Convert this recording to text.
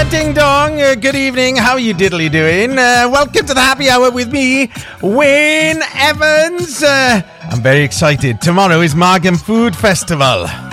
ding dong. Good evening. How are you diddly doing? Welcome to the happy hour with me, Wayne Evans. I'm very excited. Tomorrow is Margam Food Festival.